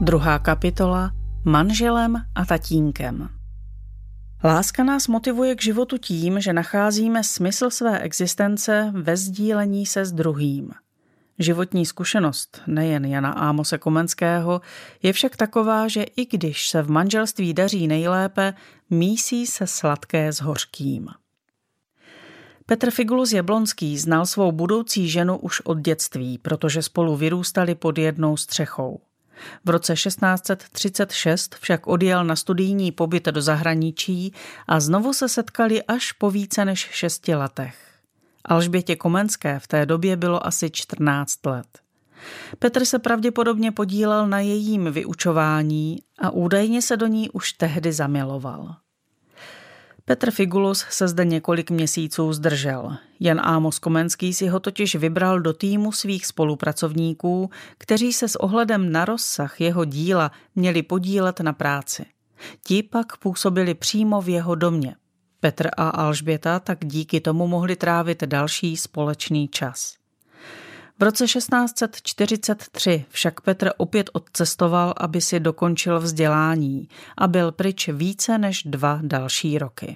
Druhá kapitola. Manželem a tatínkem. Láska nás motivuje k životu tím, že nacházíme smysl své existence ve sdílení se s druhým. Životní zkušenost nejen Jana Ámose Komenského je však taková, že i když se v manželství daří nejlépe, mísí se sladké s hořkým. Petr Figulus Jablonský znal svou budoucí ženu už od dětství, protože spolu vyrůstali pod jednou střechou. V roce 1636 však odjel na studijní pobyt do zahraničí a znovu se setkali až po více než 6 letech. Alžbětě Komenské v té době bylo asi 14 let. Petr se pravděpodobně podílel na jejím vyučování a údajně se do ní už tehdy zamiloval. Petr Figulus se zde několik měsíců zdržel. Jan Ámos Komenský si ho totiž vybral do týmu svých spolupracovníků, kteří se s ohledem na rozsah jeho díla měli podílet na práci. Ti pak působili přímo v jeho domě. Petr a Alžběta tak díky tomu mohli trávit další společný čas. V roce 1643 však Petr opět odcestoval, aby si dokončil vzdělání a byl pryč více než 2 další roky.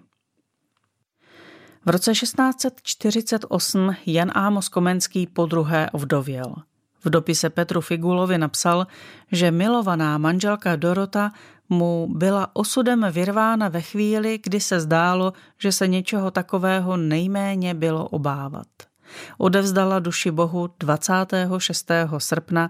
V roce 1648 Jan Ámos Komenský podruhé ovdověl. V dopise Petru Figulovi napsal, že milovaná manželka Dorota mu byla osudem vyrvána ve chvíli, kdy se zdálo, že se něčeho takového nejméně bylo obávat. Odevzdala duši Bohu 26. srpna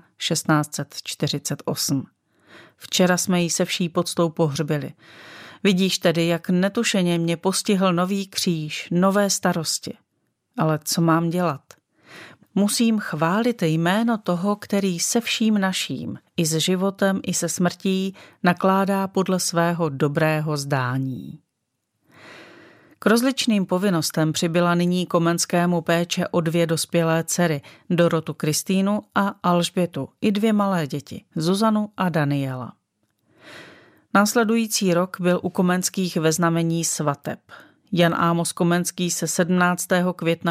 1648. Včera jsme ji se vší poctou pohřbili. Vidíš tedy, jak netušeně mě postihl nový kříž, nové starosti. Ale co mám dělat? Musím chválit jméno toho, který se vším naším, i s životem, i se smrtí, nakládá podle svého dobrého zdání. K rozličným povinnostem přibyla nyní Komenskému péče o 2 dospělé dcery, Dorotu Kristýnu a Alžbětu, i 2 malé děti, Zuzanu a Daniela. Následující rok byl u Komenských ve znamení svateb. Jan Ámos Komenský se 17. května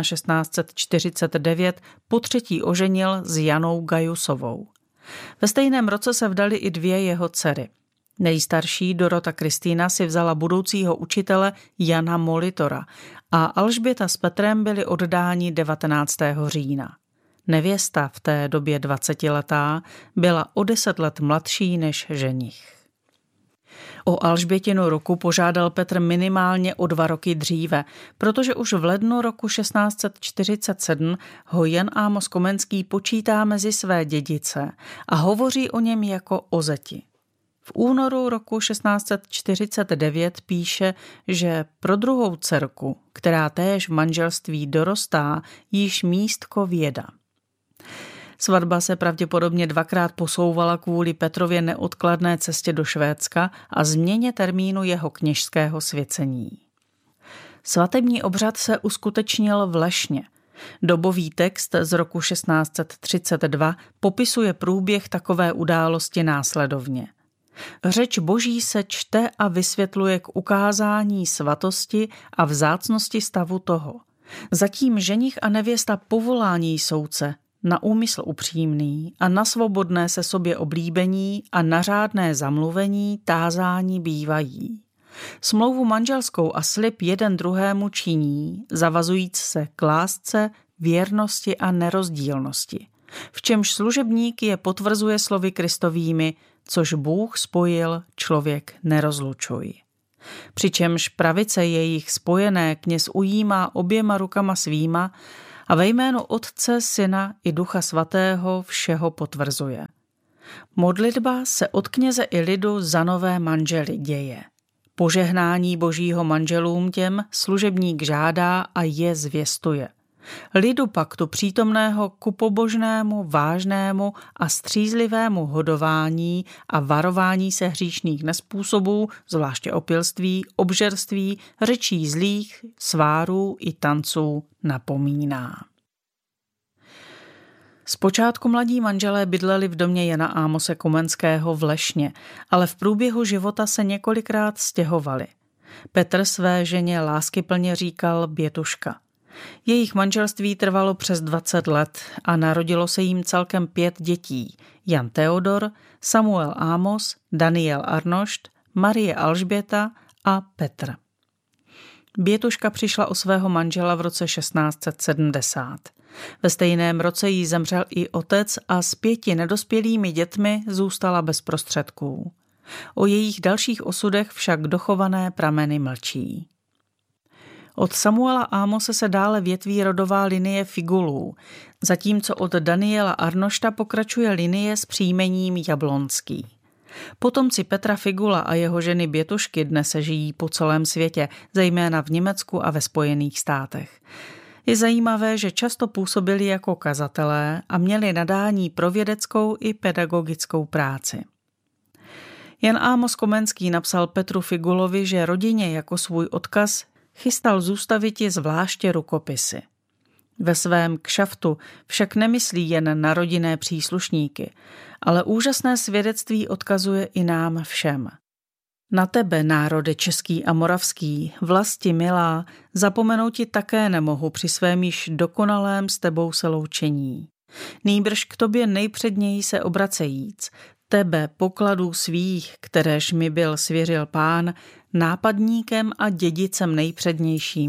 1649 potřetí oženil s Janou Gajusovou. Ve stejném roce se vdali i 2 jeho dcery. Nejstarší Dorota Kristýna si vzala budoucího učitele Jana Molitora a Alžběta s Petrem byli oddáni 19. října. Nevěsta, v té době 20letá, byla o 10 let mladší než ženich. O Alžbětinu ruku požádal Petr minimálně o 2 roky dříve, protože už v lednu roku 1647 ho Jan Ámos Komenský počítá mezi své dědice a hovoří o něm jako o zeti. V únoru roku 1649 píše, že pro druhou dcerku, která též v manželství dorostá, již místko věda. Svatba se pravděpodobně 2krát posouvala kvůli Petrově neodkladné cestě do Švédska a změně termínu jeho kněžského svěcení. Svatební obřad se uskutečnil v Lešně. Dobový text z roku 1632 popisuje průběh takové události následovně. Řeč Boží se čte a vysvětluje k ukázání svatosti a vzácnosti stavu toho. Zatím ženich a nevěsta povolání soudce, na úmysl upřímný a na svobodné se sobě oblíbení a na řádné zamluvení tázání bývají. Smlouvu manželskou a slib jeden druhému činí, zavazujíc se k lásce, věrnosti a nerozdílnosti. V čemž služebník je potvrzuje slovy Kristovými, což Bůh spojil, člověk nerozlučuj. Přičemž pravice jejich spojené kněz ujímá oběma rukama svýma a ve jménu Otce, Syna i Ducha Svatého všeho potvrzuje. Modlitba se od kněze i lidu za nové manžely děje. Požehnání Božího manželům těm služebník žádá a je zvěstuje. Lidu pak tu přítomného ku pobožnému, vážnému a střízlivému hodování a varování se hříšných nezpůsobů, zvláště opilství, obžerství, řečí zlých, svárů i tanců napomíná. Zpočátku mladí manželé bydleli v domě Jana Ámose Komenského v Lešně, ale v průběhu života se několikrát stěhovali. Petr své ženě láskyplně říkal Bětuška. Jejich manželství trvalo přes 20 let a narodilo se jim celkem 5 dětí. Jan Theodor, Samuel Amos, Daniel Arnošt, Marie Alžběta a Petr. Bětuška přišla o svého manžela v roce 1670. Ve stejném roce jí zemřel i otec a s 5 nedospělými dětmi zůstala bez prostředků. O jejich dalších osudech však dochované prameny mlčí. Od Samuela Amose se dále větví rodová linie Figulů, zatímco od Daniela Arnošta pokračuje linie s příjmením Jablonský. Potomci Petra Figula a jeho ženy Bětušky dnes se žijí po celém světě, zejména v Německu a ve Spojených státech. Je zajímavé, že často působili jako kazatelé a měli nadání pro vědeckou i pedagogickou práci. Jan Amos Komenský napsal Petru Figulovi, že rodině jako svůj odkaz chystal zůstaviti zvláště rukopisy. Ve svém kšaftu však nemyslí jen na rodinné příslušníky, ale úžasné svědectví odkazuje i nám všem. Na tebe, národe český a moravský, vlasti milá, zapomenouti také nemohu při svém již dokonalém s tebou se loučení. Nýbrž k tobě nejpředněji se obracejíc, tebe pokladů svých, kteréž mi byl svěřil Pán, nápadníkem a dědicem nejpřednějším